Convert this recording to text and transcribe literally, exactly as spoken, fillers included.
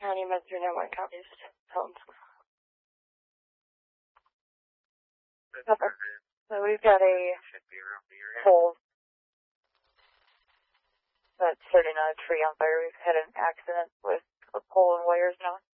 County Medicine and one county's homes. Okay. So we've got a pole that's sitting on a tree on fire. We've had an accident with a pole and wires now.